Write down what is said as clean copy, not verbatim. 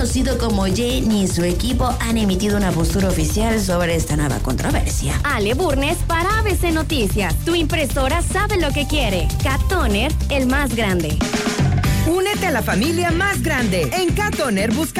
conocido como Jay ni su equipo han emitido una postura oficial sobre esta nueva controversia. Ale Burnes para ABC Noticias. Tu impresora sabe lo que quiere. Cat Toner, el más grande. Únete a la familia más grande. En Cat Toner busca